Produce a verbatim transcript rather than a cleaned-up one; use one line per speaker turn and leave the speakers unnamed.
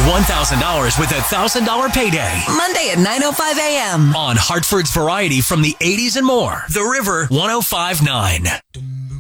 one thousand dollars with a one thousand dollars payday.
Monday at nine oh five a.m.
On Hartford's Variety from the eighties and more. The River one oh five point nine.